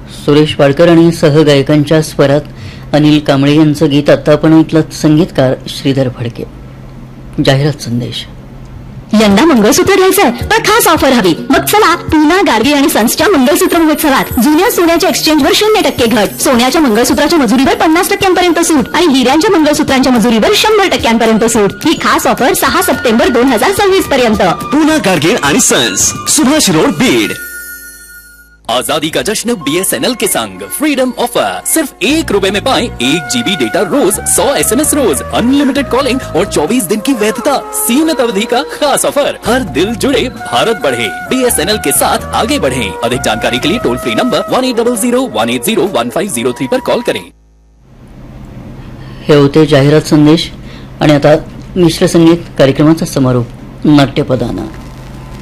सुरेश वाडकर आणि सहगायकांच्या स्वरात अनिल कांबळे यांचं गीत आता आपण ऐकलं. संगीतकार श्रीधर फडके. जाहिरात संदेश. यंदा मंगळसूत्र घ्यायचंय पण खास ऑफर हवी. मग चला पूना गार्गी आणि सन्सच्या मंगळसूत्र महोत्सवात. जुन्या सोन्याच्या एक्सचेंजवर 0% घट, सोन्याच्या मंगळसूत्राच्या मजुरीवर 50% सूट आणि हिऱ्यांच्या मंगळसूत्रांच्या मजुरीवर 100% सूट. ही खास ऑफर 6 सप्टेंबर 2026 पर्यंत. पूना गार्गी आणि सन्स, सुभाष रोड, बीड. आजादी का जश्न BSNL के संग फ्रीडम ऑफर. सिर्फ ₹1 में पाएं 1 GB डेटा रोज, 100 SMS रोज, अनलिमिटेड कॉलिंग और 24 दिन की वैधता. सीमित अवधि का खास ऑफर. हर दिल जुड़े, भारत बढ़े. BSNL के साथ आगे बढ़े. अधिक जानकारी के लिए टोल फ्री नंबर 1800-180-1503 पर कॉल करें. हे होते जाहिरात संदेश आणि आता मिश्र संगीत कार्यक्रमाचा समारोप नाट्यपदानं.